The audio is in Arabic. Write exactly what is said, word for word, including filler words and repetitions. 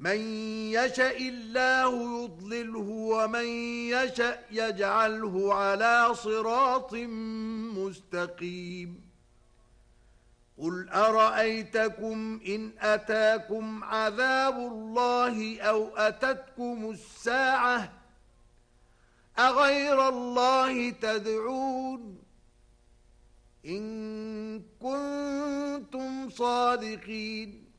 من يشاء الله يضلله ومن يشاء يجعله على صراط مستقيم قل أرأيتكم إن أتاكم عذاب الله أو أتتكم الساعة أغير الله تدعون إن كنتم صادقين